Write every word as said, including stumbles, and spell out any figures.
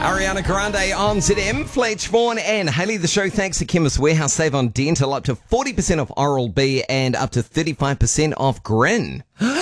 Ariana Grande on Z M, Fletch Vaughan and Hayley the Show. Thanks to Chemist Warehouse. Save on dental up to forty percent off Oral-B and up to thirty-five percent off Grin.